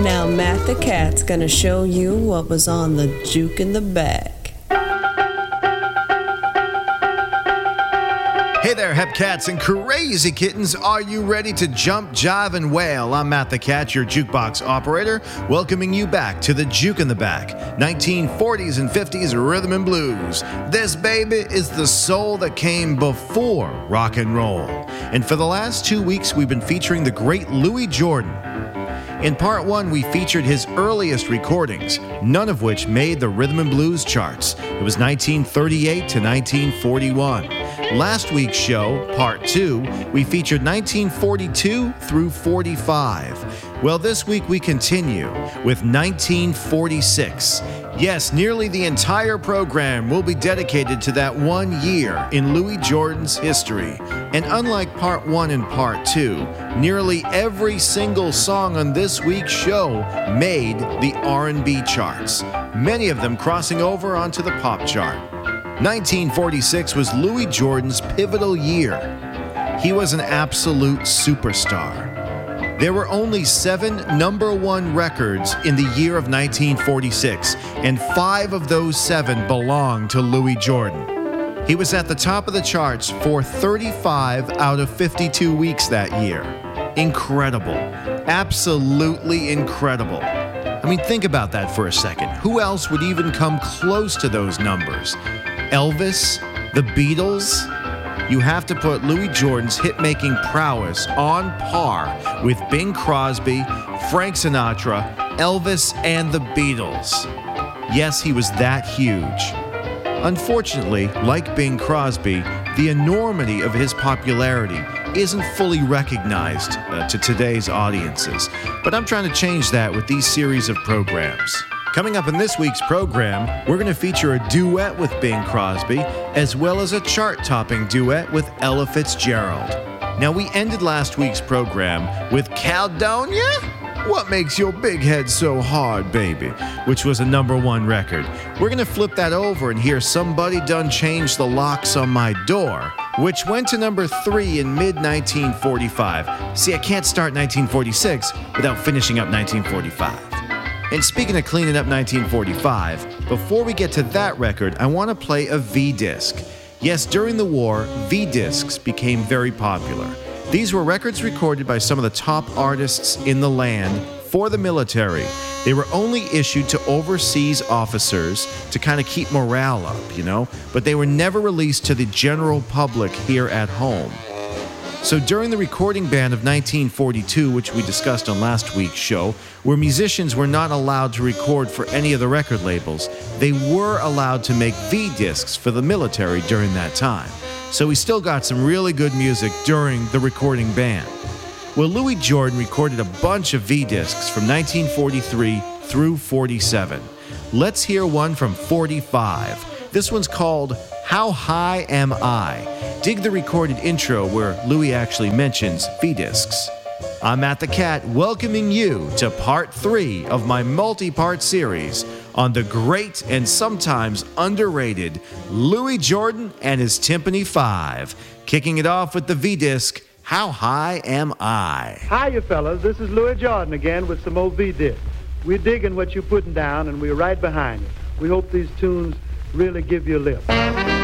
Now Matt the Cat's gonna show you what was on the juke in the back. Hey there, hep cats and crazy kittens. Are you ready to jump, jive, and wail? I'm Matt the Cat, your jukebox operator, welcoming you back to the Juke in the Back, 1940s and 50s rhythm and blues. This, baby, is the soul that came before rock and roll. And for the last 2 weeks, we've been featuring the great Louis Jordan. In part one, we featured his earliest recordings, none of which made the rhythm and blues charts. It was 1938 to 1941. Last week's show, part two, we featured 1942 through 45. Well, this week we continue with 1946. Yes, nearly the entire program will be dedicated to that 1 year in Louis Jordan's history. And unlike part one and part two, nearly every single song on this week's show made the R&B charts, many of them crossing over onto the pop chart. 1946 was Louis Jordan's pivotal year. He was an absolute superstar. There were only 7 number one records in the year of 1946, and 5 of those 7 belonged to Louis Jordan. He was at the top of the charts for 35 out of 52 weeks that year. Incredible. Absolutely incredible. I mean, think about that for a second. Who else would even come close to those numbers? Elvis? The Beatles? You have to put Louis Jordan's hit-making prowess on par with Bing Crosby, Frank Sinatra, Elvis, and the Beatles. Yes, he was that huge. Unfortunately, like Bing Crosby, the enormity of his popularity isn't fully recognized to today's audiences. But I'm trying to change that with these series of programs. Coming up in this week's program, we're going to feature a duet with Bing Crosby, as well as a chart-topping duet with Ella Fitzgerald. Now, we ended last week's program with Caledonia? What makes your big head so hard, baby? Which was a number one record. We're going to flip that over and hear Somebody Done Changed the Locks on My Door, which went to number 3 in mid-1945. See, I can't start 1946 without finishing up 1945. And speaking of cleaning up 1945, before we get to that record, I want to play a V-disc. Yes, during the war, V-discs became very popular. These were records recorded by some of the top artists in the land for the military. They were only issued to overseas officers to kind of keep morale up, you know, but they were never released to the general public here at home. So during the recording ban of 1942, which we discussed on last week's show, where musicians were not allowed to record for any of the record labels, they were allowed to make V-discs for the military during that time. So we still got some really good music during the recording ban. Well, Louis Jordan recorded a bunch of V-discs from 1943 through 47. Let's hear one from 45. This one's called How High Am I? Dig the recorded intro where Louis actually mentions V-discs. I'm Matt the Cat, welcoming you to part 3 of my multi-part series on the great and sometimes underrated Louis Jordan and his Timpani 5. Kicking it off with the V-disc, How High Am I? Hiya, fellas. This is Louis Jordan again with some old V-disc. We're digging what you're putting down, and we're right behind you. We hope these tunes really give you a lift.